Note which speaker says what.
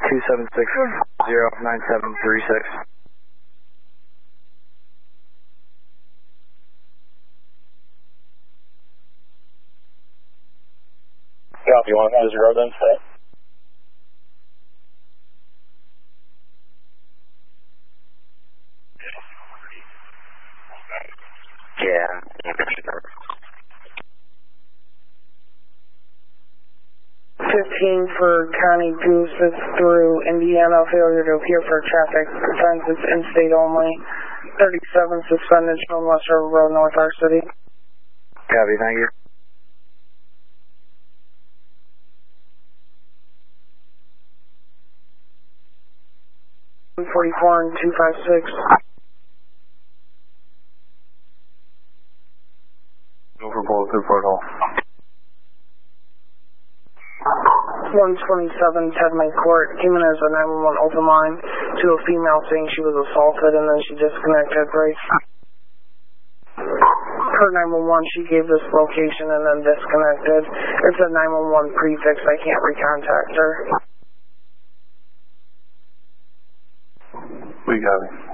Speaker 1: 276-09736.
Speaker 2: Copy 150 then, set.
Speaker 3: Yeah.
Speaker 4: 15 for Connie Goose, it's through Indiana, failure to appear for traffic offense, it's in-state only. 37 suspended from West River Road, North Ark City.
Speaker 1: Copy, thank you.
Speaker 4: .44 and 256.
Speaker 1: Over both through porthole.
Speaker 4: 127 Tedman Court came in as a 911 open line to a female saying she was assaulted and then she disconnected right. Per 911 she gave this location and then disconnected. It's a 911 prefix, I can't recontact her.
Speaker 1: We got it.